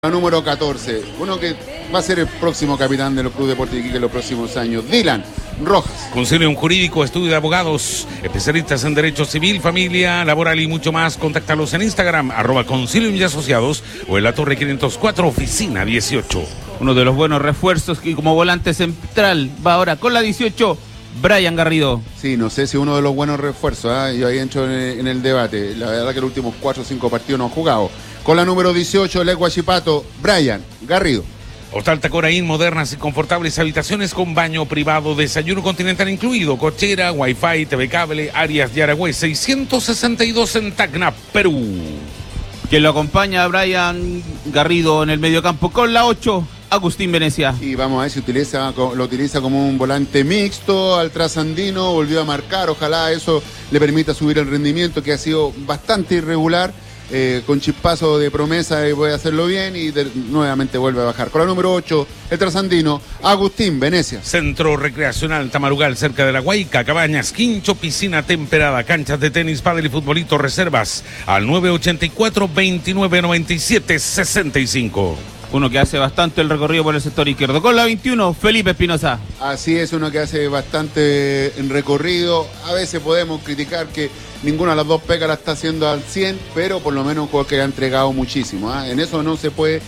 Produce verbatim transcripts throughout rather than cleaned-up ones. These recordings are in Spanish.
La número catorce, uno que va a ser el próximo capitán de los Club Deportes Iquique en los próximos años, Dylan Rojas. Concilium Jurídico, estudio de abogados, especialistas en derecho civil, familia, laboral y mucho más. Contáctalos en Instagram, arroba Concilium y Asociados, o en la Torre quinientos cuatro, oficina dieciocho. Uno de los buenos refuerzos que como volante central va ahora con la dieciocho, Brian Garrido. Sí, no sé si uno de los buenos refuerzos, ¿eh? Yo ahí entro en el, en el debate. La verdad que los últimos cuatro o cinco partidos no han jugado. Con la número dieciocho, el Guachipato, Brian Garrido. Hostal Tacoraín, modernas y confortables habitaciones con baño privado, desayuno continental incluido, cochera, wifi, T V cable, áreas de Aragüey, seiscientos sesenta y dos en Tacna, Perú. Quien lo acompaña a Brian Garrido en el mediocampo con la ocho, Agustín Venecia. Y vamos a ver si utiliza, lo utiliza como un volante mixto al trasandino, volvió a marcar, ojalá eso le permita subir el rendimiento que ha sido bastante irregular. Eh, con chispazo de promesa y voy a hacerlo bien y de, nuevamente vuelve a bajar. Con la número ocho, el trasandino, Agustín Venecia. Centro Recreacional Tamarugal, cerca de La Guayca, cabañas, quincho, piscina temperada, canchas de tenis, pádel y futbolito, reservas al nueve ochenta y cuatro, veintinueve noventa y siete, sesenta y cinco. Uno que hace bastante el recorrido por el sector izquierdo. Con la veintiuno, Felipe Espinosa. Así es, uno que hace bastante recorrido. A veces podemos criticar que ninguna de las dos pegas la está haciendo al cien, pero por lo menos un jugador que ha entregado muchísimo, ¿eh? En eso no se puede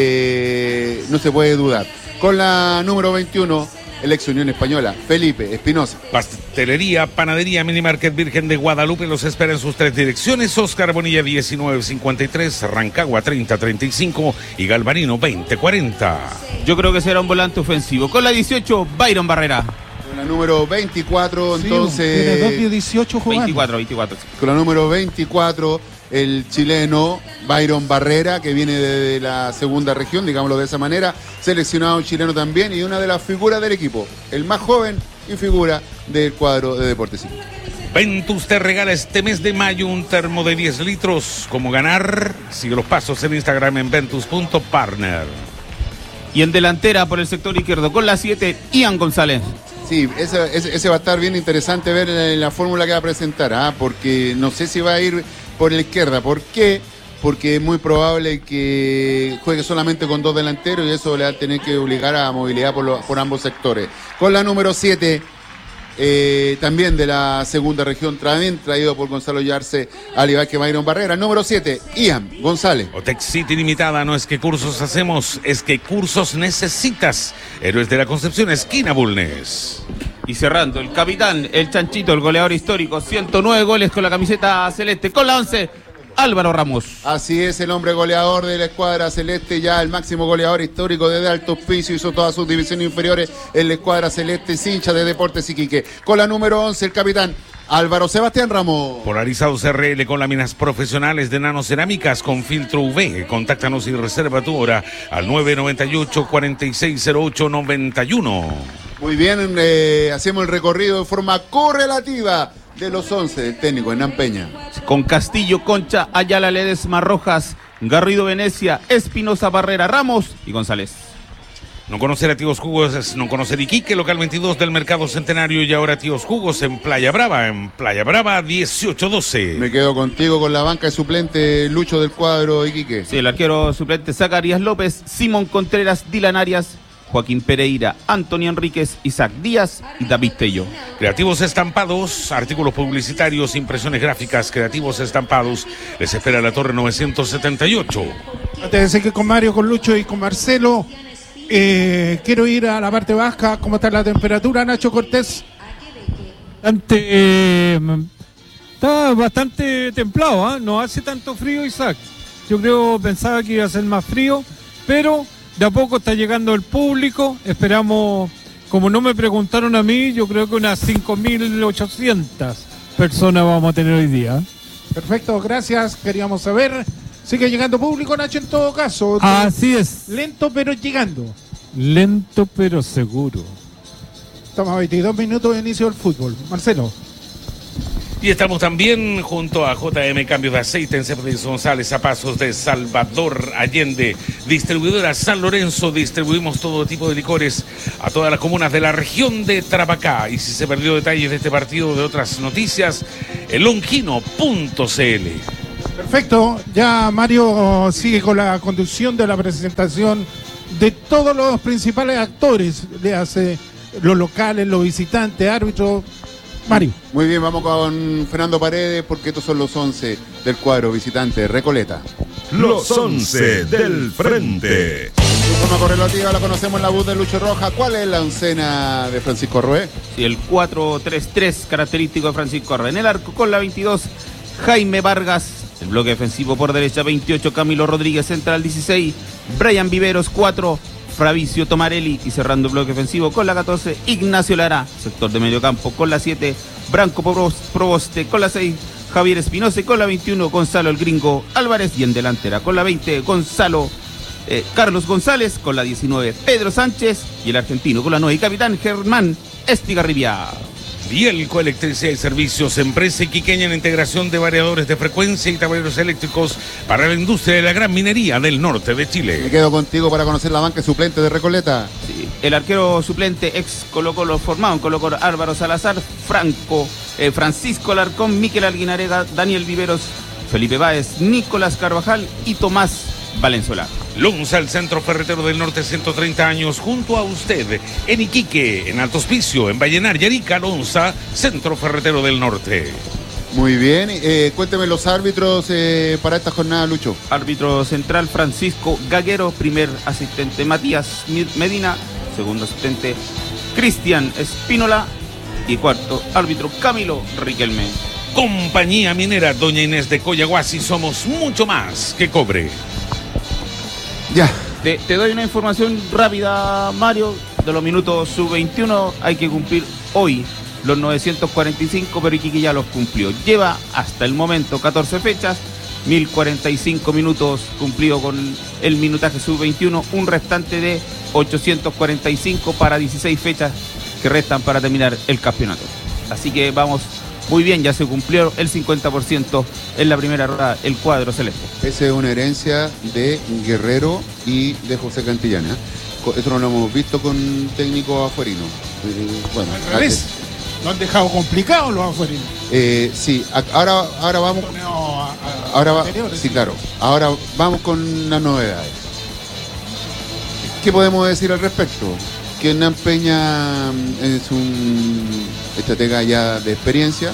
eh, no se puede dudar. Con la número veintiuno, el ex Unión Española, Felipe Espinosa. Pastelería, panadería, mini market Virgen de Guadalupe los espera en sus tres direcciones. Oscar Bonilla diecinueve cincuenta y tres, Rancagua treinta treinta y cinco y Galvarino veinte cuarenta. Yo creo que será un volante ofensivo. Con la dieciocho, Byron Barrera. Con la número veinticuatro, Sí, entonces... tiene dos dieciocho jugando. veinticuatro, veinticuatro. Con la número veinticuatro, el chileno Byron Barrera, que viene de la segunda región, digámoslo de esa manera, seleccionado chileno también y una de las figuras del equipo, el más joven y figura del cuadro de Deportes Iquique. Ventus te regala este mes de mayo un termo de diez litros. ¿Cómo ganar? Sigue los pasos en Instagram en ventus punto partner. Y en delantera por el sector izquierdo con la siete, Ian González. Sí, ese, ese, ese va a estar bien interesante ver en la fórmula que va a presentar, ¿ah? Porque no sé si va a ir por la izquierda. ¿Por qué? Porque es muy probable que juegue solamente con dos delanteros y eso le va a tener que obligar a movilidad por, lo, por ambos sectores. Con la número siete, eh, también de la segunda región, también traído por Gonzalo Yarce, al igual que Byron Barrera. Número siete, Ian González. Otec City Limitada, no es que cursos hacemos, es que cursos necesitas. Héroes de la Concepción, esquina Bulnes. Y cerrando, el capitán, el chanchito, el goleador histórico, ciento nueve goles con la camiseta celeste. Con la once, Álvaro Ramos. Así es, el hombre goleador de la escuadra celeste, ya el máximo goleador histórico desde Alto Hospicio, hizo todas sus divisiones inferiores en la escuadra celeste, hincha de Deportes Iquique. Con la número once, el capitán Álvaro Sebastián Ramos. Polarizados R L con láminas profesionales de nanocerámicas con filtro U V. Contáctanos y reserva tu hora al nueve noventa y ocho, cuarenta y seis cero ocho, noventa y uno. Muy bien, eh, hacemos el recorrido de forma correlativa de los once del técnico Hernán Peña. Con Castillo, Concha, Ayala, Ledesma, Rojas, Garrido, Venecia, Espinosa, Barrera, Ramos y González. No conocer a Tíos Jugos es no conocer Iquique, local veintidós del Mercado Centenario, y ahora Tíos Jugos en Playa Brava, en Playa Brava dieciocho doce. Me quedo contigo con la banca de suplente Lucho del cuadro Iquique. Sí, el arquero suplente Zacarías López, Simón Contreras, Dylan Arias, Joaquín Pereira, Antonio Enríquez, Isaac Díaz y David Tello. Creativos Estampados, artículos publicitarios, impresiones gráficas, Creativos Estampados. Les espera la Torre novecientos setenta y ocho. Antes de decir que con Mario, con Lucho y con Marcelo, eh, quiero ir a la parte baja. ¿Cómo está la temperatura, Nacho Cortés? Bastante, eh, está bastante templado, ¿eh? No hace tanto frío, Isaac. Yo creo, pensaba que iba a ser más frío, pero de a poco está llegando el público. Esperamos, como no me preguntaron a mí, yo creo que unas cinco mil ochocientas personas vamos a tener hoy día. Perfecto, gracias. Queríamos saber. Sigue llegando público, Nacho, en todo caso. Así es. Lento, pero llegando. Lento, pero seguro. Estamos a veintidós minutos de inicio del fútbol. Marcelo. Y estamos también junto a J M Cambios de Aceite en Cepedís González, a pasos de Salvador Allende. Distribuidora San Lorenzo, distribuimos todo tipo de licores a todas las comunas de la región de Tarapacá. Y si se perdió detalles de este partido o de otras noticias, el longino punto c l. Perfecto, ya Mario sigue con la conducción de la presentación de todos los principales actores, le hace los locales, los visitantes, árbitros. Mario. Muy bien, vamos con Fernando Paredes porque estos son los once del cuadro visitante Recoleta. Los once del frente. Su forma correlativa la conocemos en la voz de Lucho Roja. ¿Cuál es la oncena de Francisco Arrué? Sí, el cuatro tres tres característico de Francisco Arrué. En el arco con la veintidós, Jaime Vargas. El bloque defensivo por derecha, veintiocho, Camilo Rodríguez. Central, dieciséis, Brian Viveros, cuatro, Fabricio Tomarelli. Y cerrando el bloque defensivo con la catorce, Ignacio Lara. Sector de medio campo con la siete, Branco Proboste. Con la seis, Javier Espinosa. Con la veintiuno, Gonzalo el Gringo Álvarez. Y en delantera con la veinte, Gonzalo eh, Carlos González. Con la diecinueve, Pedro Sánchez. Y el argentino con la nueve, capitán Germán Estigarribia. Bielco Electricidad y Servicios, empresa iquiqueña en integración de variadores de frecuencia y tableros eléctricos para la industria de la gran minería del norte de Me Chile. quedo contigo para conocer la banca suplente de Recoleta. Sí, el arquero suplente ex Colo Colo formado en Colo Colo, Álvaro Salazar, Franco, eh, Francisco Alarcón, Miquel Alguinarega, Daniel Viveros, Felipe Báez, Nicolás Carvajal y Tomás Valenzuela. Lonza, el centro ferretero del norte, ciento treinta años, junto a usted, en Iquique, en Alto Hospicio, en Vallenar y Arica. Lonza, centro ferretero del norte. Muy bien, eh, cuénteme los árbitros eh, para esta jornada, Lucho. Árbitro central Francisco Gaguero, primer asistente Matías Medina, segundo asistente Cristian Espínola y cuarto árbitro Camilo Riquelme. Compañía Minera Doña Inés de Coyahuasi, somos mucho más que cobre. Ya. Te, te doy una información rápida, Mario, de los minutos sub veintiuno. Hay que cumplir hoy los novecientos cuarenta y cinco, pero Iquique ya los cumplió. Lleva hasta el momento catorce fechas, mil cuarenta y cinco minutos cumplido con el minutaje sub veintiuno, un restante de ochocientos cuarenta y cinco para dieciséis fechas que restan para terminar el campeonato. Así que vamos muy bien, ya se cumplió el cincuenta por ciento en la primera rueda el cuadro celeste. Esa es una herencia de Guerrero y de José Cantillana. Eso no lo hemos visto con técnicos afuerinos. Eh, bueno, Al revés, lo han dejado complicado los afuerinos. Eh, sí, a- ahora, ahora vamos. No, a- a- Ahora va, anteriores, sí, claro. Ahora vamos con las novedades. ¿Qué podemos decir al respecto? Que Hernán Peña es un estratega ya de experiencia,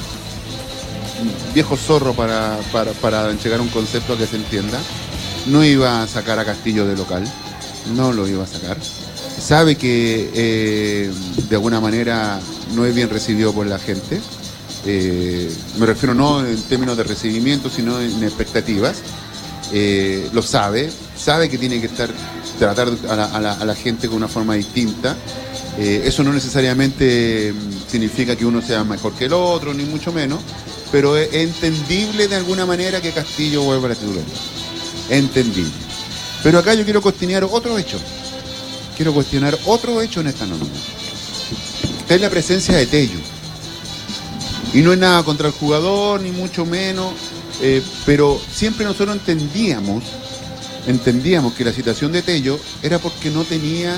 un viejo zorro para, para, para entregar un concepto que se entienda. No iba a sacar a Castillo de local, no lo iba a sacar. Sabe que eh, de alguna manera no es bien recibido por la gente. Eh, me refiero no en términos de recibimiento, sino en expectativas. Eh, lo sabe, sabe que tiene que estar tratar a la, a la, a la gente con una forma distinta. Eh, eso no necesariamente mm, significa que uno sea mejor que el otro, ni mucho menos, pero es entendible de alguna manera que Castillo vuelva a la titularidad. Entendible. Pero acá yo quiero cuestionar otro hecho. Quiero cuestionar otro hecho en esta nómina. Esta es la presencia de Tello. Y no es nada contra el jugador, ni mucho menos, eh, pero siempre nosotros entendíamos, entendíamos que la situación de Tello era porque no tenía,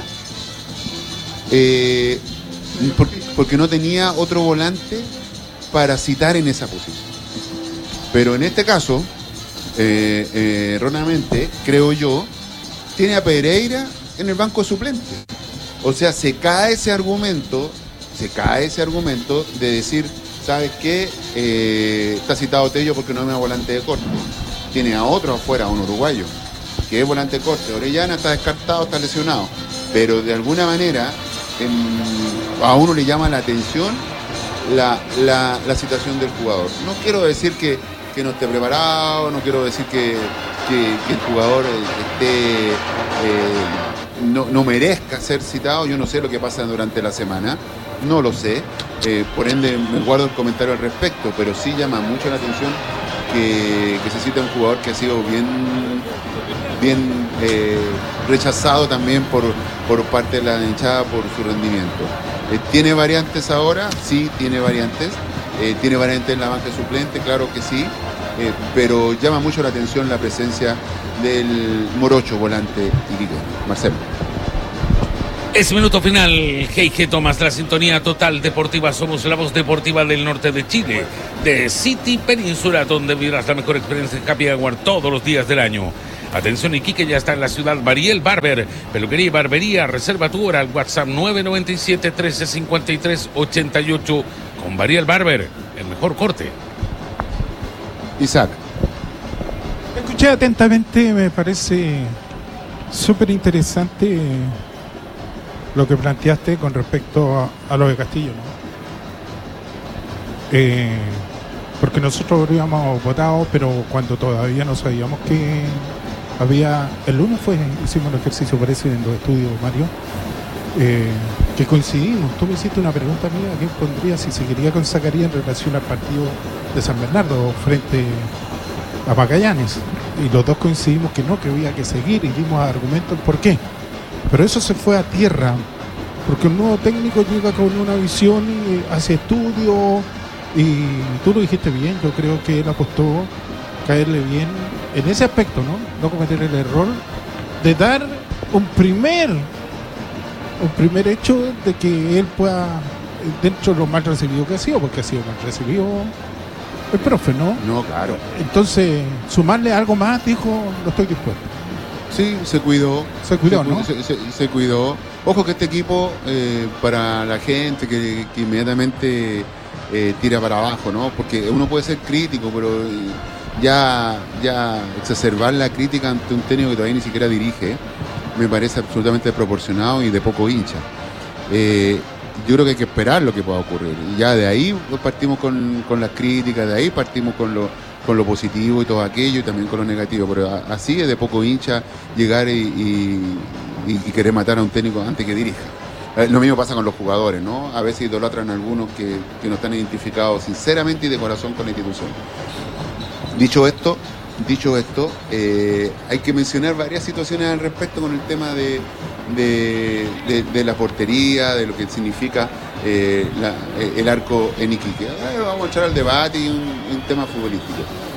eh, por- porque no tenía otro volante para citar en esa posición. Pero en este caso, eh, eh, erróneamente, creo yo, tiene a Pereira en el banco suplente. O sea, se cae ese argumento, se cae ese argumento de decir, ¿sabes qué? Eh, está citado Tello porque no me da volante de corte. Tiene a otro afuera, a un uruguayo, que es volante de corte. Orellana está descartado, está lesionado. Pero de alguna manera, en- a uno le llama la atención la, la, la situación del jugador. No quiero decir que, que no esté preparado, no quiero decir que, que- que el jugador eh, esté... eh, no, no merezca ser citado. Yo no sé lo que pasa durante la semana, no lo sé, eh, por ende me guardo el comentario al respecto, pero sí llama mucho la atención que, que se cita un jugador que ha sido bien, bien eh, rechazado también por, por parte de la hinchada por su rendimiento. Eh, ¿Tiene variantes ahora? Sí, tiene variantes. Eh, ¿Tiene variantes en la banca suplente? Claro que sí. Eh, pero llama mucho la atención la presencia del morocho volante iquiqueño. Marcelo. Es minuto final. G G Thomas, la sintonía total deportiva. Somos la voz deportiva del norte de Chile, de City Península, donde vivirás la mejor experiencia en Happy Hour todos los días del año. Atención, Iquique ya está en la ciudad Mariel Barber, peluquería y barbería. Reserva tu hora al WhatsApp nueve nueve siete, uno tres cinco tres, ocho ocho con Mariel Barber, el mejor corte. Isaac. Escuché atentamente, me parece súper interesante lo que planteaste con respecto a, a lo de Castillo, ¿no? Eh, porque nosotros habríamos votado, pero cuando todavía no sabíamos que había, el lunes fue, hicimos un ejercicio, parece, en los estudios, Mario, eh, que coincidimos. Tú me hiciste una pregunta mía, ¿quién pondría si se quería con Zacarías en relación al partido de San Bernardo frente a Magallanes? Y los dos coincidimos que no, que había que seguir, y dimos argumentos por qué. Pero eso se fue a tierra, porque un nuevo técnico llega con una visión y hace estudio, y tú lo dijiste bien. Yo creo que él apostó caerle bien en ese aspecto, ¿no? No cometer el error de dar un primer un primer hecho de que él pueda, dentro de lo mal recibido que ha sido, porque ha sido mal recibido el profe, ¿no? No, claro. Entonces, sumarle algo más, dijo, no estoy dispuesto. Sí, se cuidó. Se cuidó, se, ¿no? Se, se, se cuidó. Ojo que este equipo, eh, para la gente que, que inmediatamente eh, tira para abajo, ¿no? Porque uno puede ser crítico, pero ya, ya exacerbar la crítica ante un técnico que todavía ni siquiera dirige, me parece absolutamente desproporcionado y de poco hincha. Eh, yo creo que hay que esperar lo que pueda ocurrir. Y ya de ahí partimos con, con las críticas, de ahí partimos con lo, con lo positivo y todo aquello, y también con lo negativo. Pero a, así es de poco hincha llegar y, y, y querer matar a un técnico antes que dirija. Eh, lo mismo pasa con los jugadores, ¿no? A veces idolatran a algunos que, que no están identificados sinceramente y de corazón con la institución. Dicho esto, dicho esto, eh, hay que mencionar varias situaciones al respecto con el tema de, de, de, de la portería, de lo que significa eh, la, el arco en Iquique. Eh, vamos a entrar al debate y un, un tema futbolístico,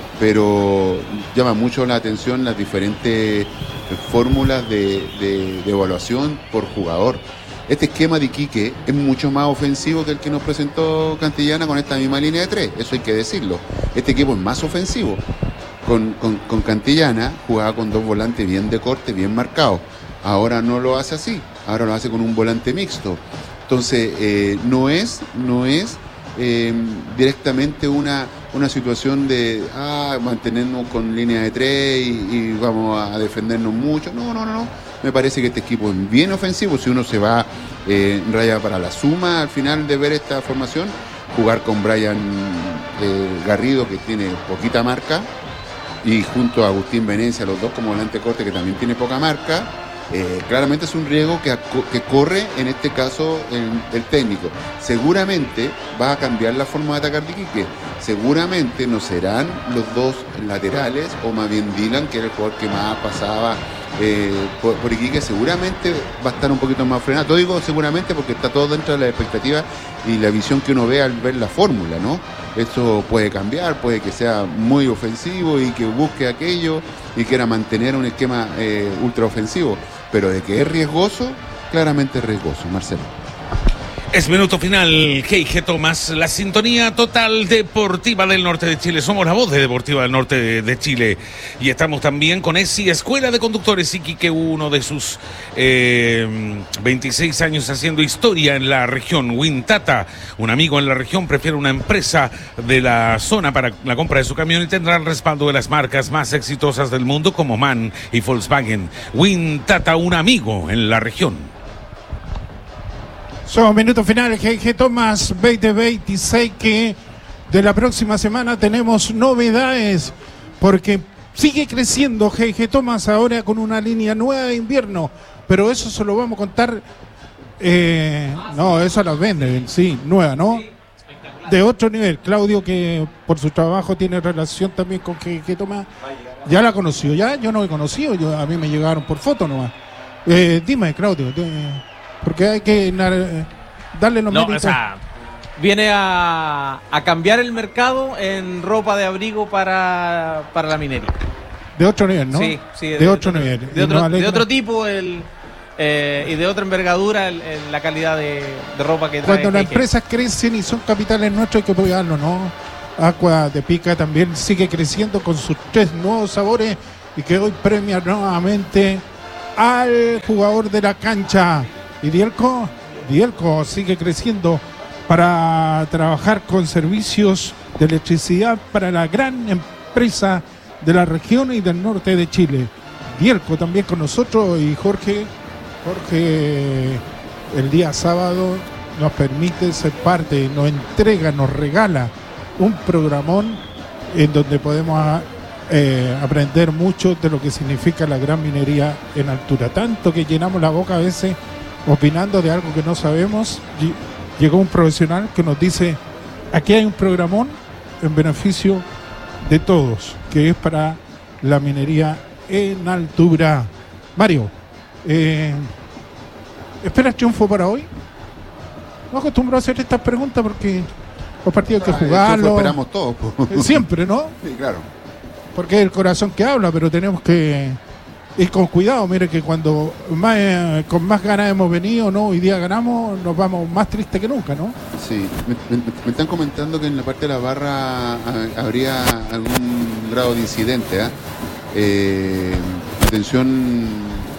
pero llama mucho la atención las diferentes fórmulas de, de, de evaluación por jugador. Este esquema de Iquique es mucho más ofensivo que el que nos presentó Cantillana con esta misma línea de tres, eso hay que decirlo. Este equipo es más ofensivo. Con, con, con Cantillana jugaba con dos volantes bien de corte, bien marcados. Ahora no lo hace así, ahora lo hace con un volante mixto. Entonces, eh, no es, no es eh, directamente una, una situación de ah, mantenernos con línea de tres y, y vamos a defendernos mucho. No, no, no, no. Me parece que este equipo es bien ofensivo. Si uno se va eh, raya para la suma al final de ver esta formación, jugar con Brian eh, Garrido, que tiene poquita marca, y junto a Agustín Venecia, los dos como volante corte, que también tiene poca marca, eh, claramente es un riesgo que, que corre en este caso el, el técnico. Seguramente va a cambiar la forma de atacar de Iquique. Seguramente no serán los dos laterales, o más bien Dylan, que era el jugador que más pasaba eh, por, por Iquique. Seguramente va a estar un poquito más frenado. Todo digo seguramente porque está todo dentro de la expectativa y la visión que uno ve al ver la fórmula, ¿no? Esto puede cambiar, puede que sea muy ofensivo y que busque aquello y quiera mantener un esquema eh, ultra ofensivo, pero de que es riesgoso, claramente es riesgoso, Marcelo. Es minuto final, G G Thomas, la sintonía total deportiva del norte de Chile. Somos la voz de Deportiva del norte de, de Chile. Y estamos también con ESI, Escuela de Conductores Iquique, uno de sus eh, veintiséis años haciendo historia en la región. Wintata, un amigo en la región, prefiere una empresa de la zona para la compra de su camión y tendrá el respaldo de las marcas más exitosas del mundo como MAN y Volkswagen. Wintata, un amigo en la región. Somos minutos finales, G G Thomas veinte veintiséis, que de la próxima semana tenemos novedades, porque sigue creciendo G G Thomas ahora con una línea nueva de invierno, pero eso se lo vamos a contar, eh, no, eso las venden, sí, nueva, ¿no? De otro nivel. Claudio, que por su trabajo tiene relación también con G G Thomas, ya la conoció, ya, yo no he conocido, yo, a mí me llegaron por foto nomás. Eh, dime, Claudio, de, porque hay que darle los no, méritos. O sea, viene a, a cambiar el mercado en ropa de abrigo para, para la minería. De otro nivel, ¿no? Sí, sí. De, de otro de, nivel. De otro, de otro tipo, el, eh, y de otra envergadura en, en la calidad de, de ropa que trae. Cuando las K K. empresas crecen y son capitales nuestros hay que apoyarlo, ¿no? Aqua de Pica también sigue creciendo con sus tres nuevos sabores y que hoy premia nuevamente al jugador de la cancha. Y Dielco, Dielco sigue creciendo para trabajar con servicios de electricidad para la gran empresa de la región y del norte de Chile. Dielco también con nosotros y Jorge, Jorge el día sábado nos permite ser parte, nos entrega, nos regala un programón en donde podemos eh, aprender mucho de lo que significa la gran minería en altura. Tanto que llenamos la boca a veces opinando de algo que no sabemos. Llegó un profesional que nos dice, aquí hay un programón en beneficio de todos, que es para la minería en altura. Mario, eh, ¿esperas triunfo para hoy? No acostumbro a hacer estas preguntas porque los partidos hay que jugarlos. Esperamos todos. Siempre, ¿no? Sí, claro. Porque es el corazón que habla, pero tenemos que ir con cuidado. Mire que cuando más, eh, con más ganas hemos venido, ¿no? Hoy día ganamos, nos vamos más tristes que nunca, ¿no? Sí, me, me, me están comentando que en la parte de la barra a, habría algún grado de incidente, ¿eh? Eh, atención,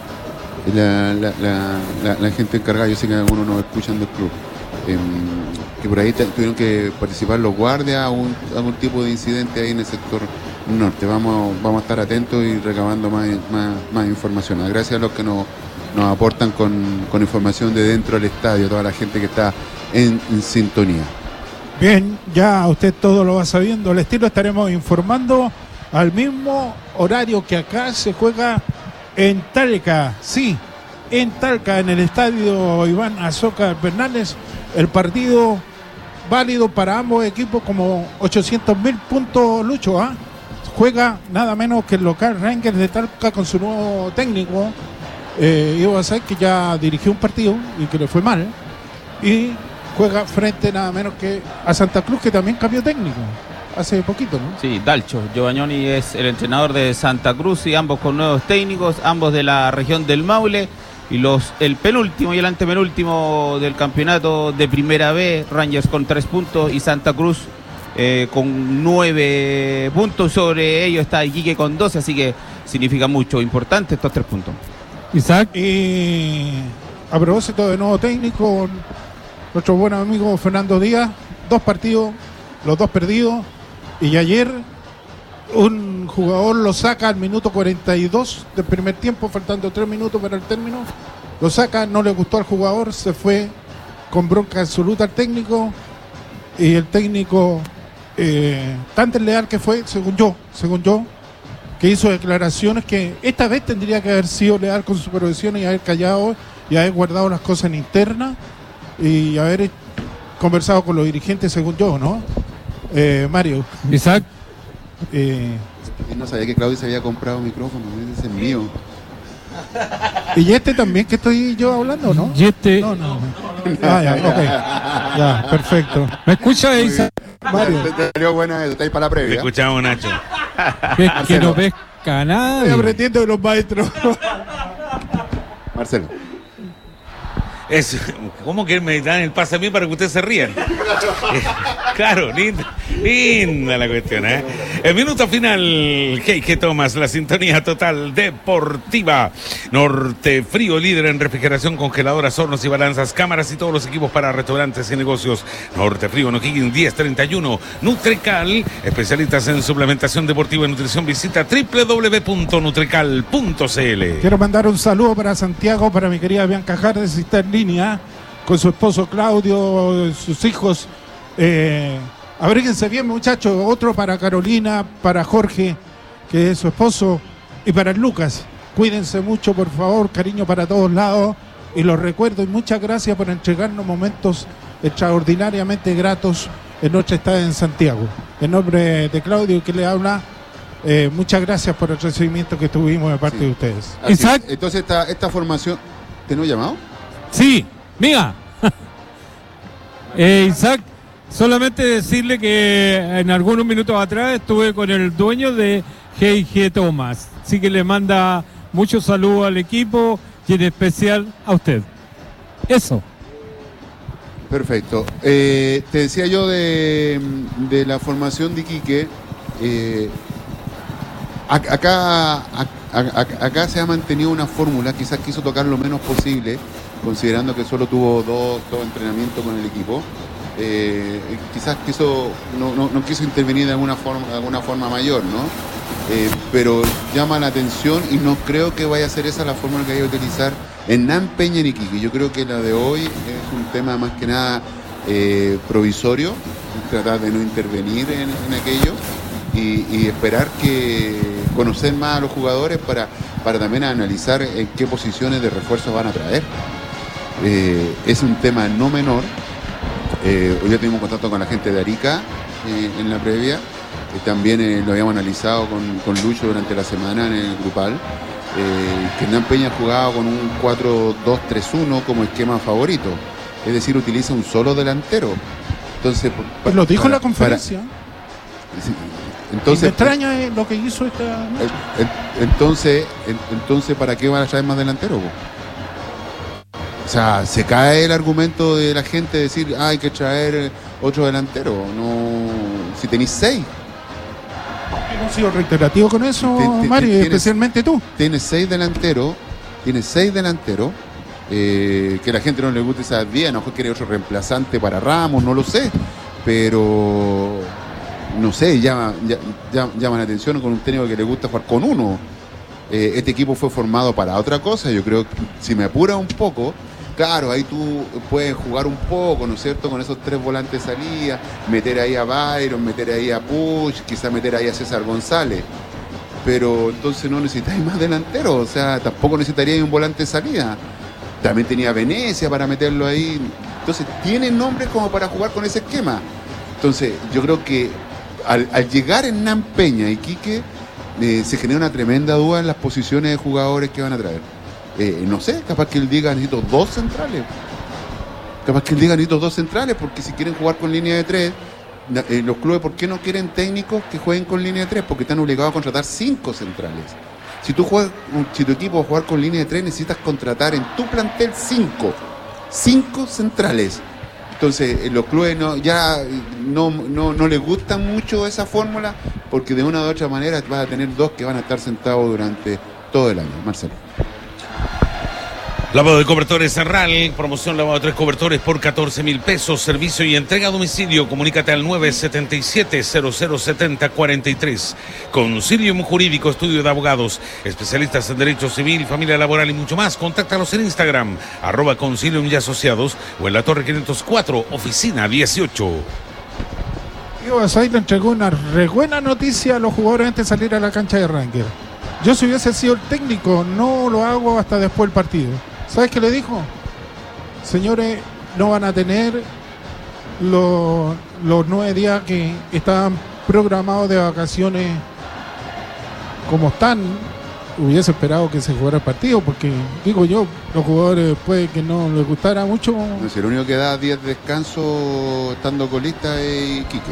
la, la, la, la, la gente encargada, yo sé que algunos nos escuchan del club. Eh, que por ahí tuvieron que participar los guardias, algún, algún tipo de incidente ahí en el sector norte. Vamos, vamos a estar atentos y recabando más, más, más información. Gracias a los que nos, nos aportan con, con información de dentro del estadio, toda la gente que está en, en sintonía. Bien, ya usted todo lo va sabiendo. El estilo estaremos informando al mismo horario que acá se juega en Talca. Sí, en Talca, en el estadio Iván Azoka Bernales. El partido válido para ambos equipos como ochocientos mil puntos, Lucho. ¿Ah? Juega nada menos que el local Rangers de Talca con su nuevo técnico. Eh, Ivo Basay, que ya dirigió un partido y que le fue mal. Y juega frente nada menos que a Santa Cruz, que también cambió técnico hace poquito, ¿no? Sí, Dalcho Giovagnoni es el entrenador de Santa Cruz y ambos con nuevos técnicos, ambos de la región del Maule. Y los el penúltimo y el antepenúltimo del campeonato de Primera B, Rangers con tres puntos y Santa Cruz eh, con nueve puntos. Sobre ellos está Iquique con doce, así que significa mucho, importante estos tres puntos. Isaac. Y a propósito de nuevo técnico, nuestro buen amigo Fernando Díaz, dos partidos, los dos perdidos, y ayer un jugador lo saca al minuto cuarenta y dos del primer tiempo, faltando tres minutos para el término, lo saca, no le gustó al jugador, se fue con bronca absoluta al técnico, y el técnico eh, tan desleal que fue, según yo, según yo, que hizo declaraciones que esta vez tendría que haber sido leal con su profesión y haber callado y haber guardado las cosas en interna y haber conversado con los dirigentes, según yo, ¿no? Eh, Mario. Isaac. Eh, no sabía que Claudio se había comprado un micrófono, ese es mío. ¿Y este también que estoy yo hablando, no? Y este. No, no. Ah, ya, ok. Ya, perfecto. ¿Me escucha, Isaac? Mario. Te, te salió buena, está ahí para la Te previa. escuchamos, Nacho. Es que no pesca nada. Estoy aprendiendo de los maestros. Marcelo. Es, ¿cómo que me dan el pase a mí para que ustedes se rían? Eh, claro, linda, linda la cuestión, ¿eh? El minuto final, K G Thomas, la sintonía total deportiva. Norte Frío, líder en refrigeración, congeladoras, hornos y balanzas, cámaras y todos los equipos para restaurantes y negocios. Norte Frío, Noquín diez treinta y uno. Nutrecal, especialistas en suplementación deportiva y nutrición. Visita doble u doble u doble u punto nutrecal punto c l. Quiero mandar un saludo para Santiago, para mi querida Bianca Jardes, que está en línea con su esposo Claudio, sus hijos. Eh, abríguense bien, muchachos. Otro para Carolina, para Jorge, que es su esposo, y para Lucas. Cuídense mucho, por favor. Cariño para todos lados. Y los recuerdo y muchas gracias por entregarnos momentos extraordinariamente gratos en nuestra estada en Santiago. En nombre de Claudio, que le habla, eh, muchas gracias por el recibimiento que tuvimos de parte Sí. de ustedes. Así Isaac. es. Entonces esta, esta formación, ¿te no he llamado? Sí, mira. eh, Isaac, solamente decirle que en algunos minutos atrás estuve con el dueño de K G Thomas. Así que le manda muchos saludos al equipo, y en especial a usted. Eso. Perfecto. Eh, te decía yo de, de la formación de Iquique. Eh, acá, a, a, acá se ha mantenido una fórmula, quizás quiso tocar lo menos posible, considerando que solo tuvo dos, dos entrenamientos con el equipo. Eh, quizás quiso no, no, no quiso intervenir de alguna forma, de alguna forma mayor, ¿no? Eh, pero llama la atención y no creo que vaya a ser esa la fórmula que vaya a utilizar en Hernán Peña y Iquique. Yo creo que la de hoy es un tema más que nada eh, provisorio, tratar de no intervenir en, en aquello y, y esperar que conocer más a los jugadores para, para también analizar en qué posiciones de refuerzo van a traer. Eh, es un tema no menor. Eh, hoy ya tuvimos contacto con la gente de Arica eh, en la previa, eh, también eh, lo habíamos analizado con, con Lucho durante la semana en el grupal, eh, que Hernán Peña jugaba con un cuatro dos tres uno como esquema favorito, es decir, utiliza un solo delantero. Entonces, pues lo dijo para, en la conferencia. Para, sí, entonces, y me extraña eh, lo que hizo esta noche. Eh, entonces, entonces, ¿para qué van a traer más delanteros? O sea, se cae el argumento de la gente de decir, ah, hay que traer otro delantero. No, si tenéis seis. Hemos sido reiterativos con eso, te, te, Mario, tienes, especialmente tú. Tienes seis delanteros, tienes seis delanteros, eh, que a la gente no le gusta esa idea, a lo mejor quiere otro reemplazante para Ramos, no lo sé, pero no sé, llama, llama, llama la atención con un técnico que le gusta jugar con uno. Eh, este equipo fue formado para otra cosa, yo creo que si me apura un poco, claro, ahí tú puedes jugar un poco, ¿no es cierto?, con esos tres volantes de salida, meter ahí a Byron, meter ahí a Puch, quizás meter ahí a César González, pero entonces no necesitáis más delanteros, o sea, tampoco necesitaríais un volante de salida. También tenía Venecia para meterlo ahí, entonces tiene nombres como para jugar con ese esquema. Entonces yo creo que al, al llegar en Hernán Peña y Iquique, eh, se genera una tremenda duda en las posiciones de jugadores que van a traer. Eh, no sé, capaz que él diga necesito dos centrales. Capaz que él diga necesito dos centrales, porque si quieren jugar con línea de tres, eh, los clubes, ¿por qué no quieren técnicos que jueguen con línea de tres? Porque están obligados a contratar cinco centrales. Si tú juegas, si tu equipo va a jugar con línea de tres, necesitas contratar en tu plantel cinco. Cinco centrales. Entonces, eh, los clubes no, ya no, no, no les gusta mucho esa fórmula, porque de una u otra manera vas a tener dos que van a estar sentados durante todo el año. Marcelo. Lavado de cobertores Serral, promoción lavado de tres cobertores por catorce mil pesos, servicio y entrega a domicilio. Comunícate al nueve siete siete, cero cero siete cero cuatro tres. Concilium Jurídico, estudio de abogados, especialistas en derecho civil, familia laboral y mucho más. Contáctalos en Instagram, arroba Concilium y Asociados, o en la Torre quinientos cuatro, oficina dieciocho. Diego Basay le entregó una re buena noticia a los jugadores antes de salir a la cancha de Ranger. Yo, si hubiese sido el técnico, no lo hago hasta después del partido. ¿Sabes qué le dijo? Señores, no van a tener los, los nueve días que estaban programados de vacaciones como están. Hubiese esperado que se jugara el partido, porque, digo yo, los jugadores puede que no les gustara mucho. No, si el único que da días de descanso estando colista es Iquique.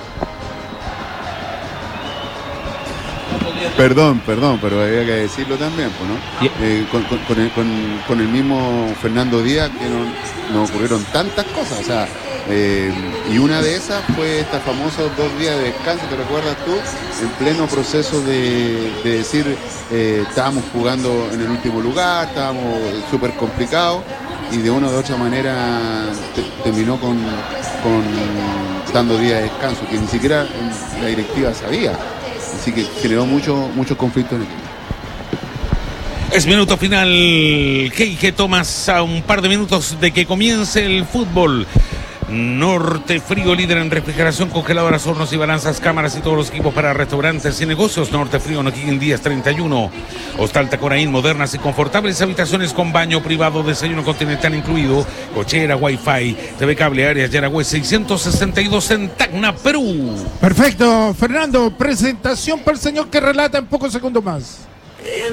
Perdón, perdón, pero había que decirlo también, pues, ¿no? Eh, con, con, con, el, con, con el mismo Fernando Díaz, que no, nos ocurrieron tantas cosas, o sea, eh, y una de esas fue estos famosos dos días de descanso, ¿te recuerdas tú? En pleno proceso de, de decir, eh, estábamos jugando en el último lugar, estábamos súper complicados, y de una u otra manera te, terminó con, con dando días de descanso, que ni siquiera la directiva sabía. Así que generó mucho, mucho conflicto en el equipo. Es minuto final. Keike Thomas, a un par de minutos de que comience el fútbol. Norte Frío, líder en refrigeración, congeladoras, hornos y balanzas, cámaras y todos los equipos para restaurantes y negocios. Norte Frío, en Díaz treinta y uno. Hostal Tacoraín, modernas y confortables habitaciones con baño privado, desayuno continental incluido, cochera, wifi, T V cable, áreas Yaragüe seiscientos sesenta y dos en Tacna, Perú. Perfecto, Fernando, presentación para el señor que relata en pocos segundos más.